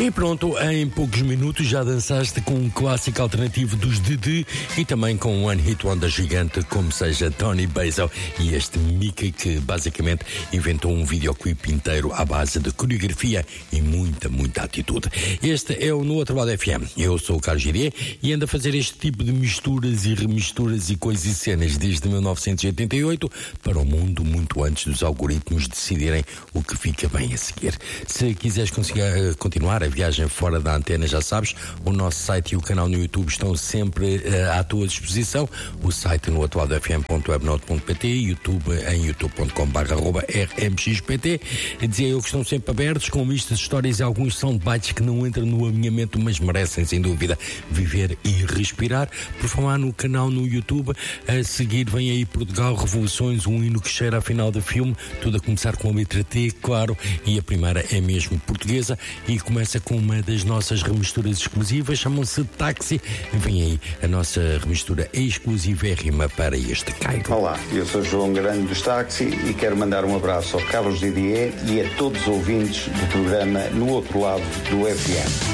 E pronto, em poucos minutos já dançaste com um clássico alternativo dos Dede e também com um One Hit Wonder gigante como seja Tony Basil e este Mickey que basicamente inventou um videoclipe inteiro à base de coreografia e muita atitude. Este é o No Outro Lado FM. Eu sou o Carlos Girier e ando a fazer este tipo de misturas e remisturas e coisas e cenas desde 1988 para o mundo muito antes dos algoritmos decidirem o que fica bem a seguir. Se quiseres continuar a viagem fora da antena, já sabes, o nosso site e o canal no YouTube estão sempre à tua disposição. O site no atualdofm.webnode.pt, YouTube em youtube.com/rmxpt. Dizia eu que estão sempre abertos com listas de histórias e alguns soundbites que não entram no alinhamento, mas merecem sem dúvida viver e respirar. Por falar no canal no YouTube, a seguir vem aí Portugal Revoluções, um hino que cheira a final de filme, tudo a começar com a letra T, claro, e a primeira é mesmo portuguesa e começa com uma das nossas remisturas exclusivas, chamam-se Táxi. Vem aí a nossa remistura exclusivérrima para este Cairo. Olá, eu sou João Grande dos Táxi e quero mandar um abraço ao Carlos Didier e a todos os ouvintes do programa No Outro Lado do FM.